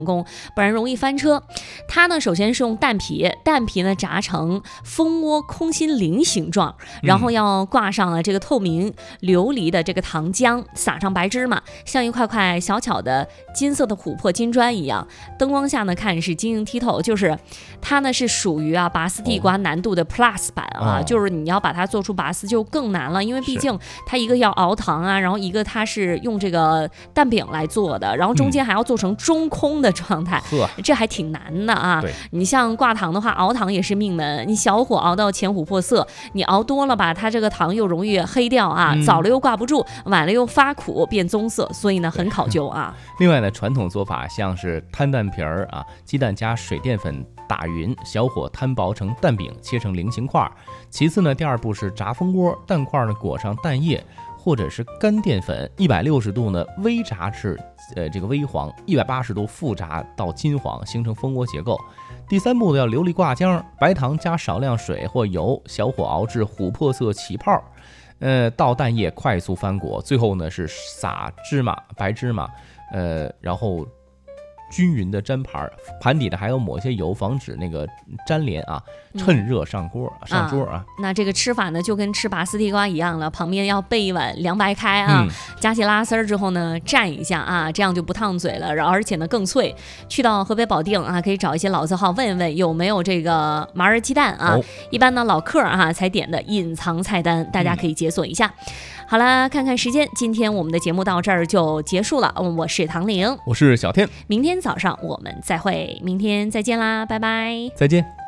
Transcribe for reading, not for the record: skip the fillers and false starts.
工，不然容易翻车。它呢，首先是用蛋皮呢炸成蜂窝空心菱形状，然后要挂上了这个透明琉璃的这个糖浆，撒上白芝麻，像一块块小巧的金色的琥珀金砖一样，灯光下呢看是晶莹剔透。就是它呢是属于拔丝地瓜难度的 Plus 版就是你要把它做出拔丝就更难了，因为毕竟它一个要熬糖然后一个它是用这个蛋饼来做的，然后中间还要做成中空的状态，这还挺难的你像挂糖的话，熬糖也是命门，你小火熬到浅琥珀色，你熬多了吧，它这个糖又容易黑掉早了又挂不住，晚了又发苦变棕色，所以呢很考究另外呢，传统做法像是摊蛋皮儿鸡蛋加水淀粉打匀，小火摊薄成蛋饼，切成菱形块。其次呢，第二步是炸蜂窝，蛋块呢裹上蛋液或者是干淀粉，160度呢微炸至这个微黄，180度复炸到金黄，形成蜂窝结构。第三步呢要流利挂浆，白糖加少量水或油，小火熬至琥珀色起泡，倒蛋液快速翻裹，最后呢是撒白芝麻，然后均匀的粘盘底呢还要抹些油，防止那个粘连趁热上桌那这个吃法呢就跟吃拔丝地瓜一样了，旁边要备一碗凉白开加起拉丝之后呢蘸一下这样就不烫嘴了，而且呢更脆。去到河北保定可以找一些老字号问一问有没有这个麻仁鸡蛋一般呢老客才点的隐藏菜单，大家可以解锁一下。好了，看看时间，今天我们的节目到这儿就结束了。我是唐玲， 我是小天， 明天早上我们再会，明天再见啦，拜拜， 再见。